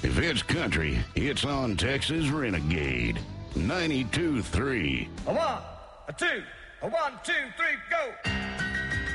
If it's country, it's on Texas Renegade 92.3. A one, a two, a 1, 2, 3, go.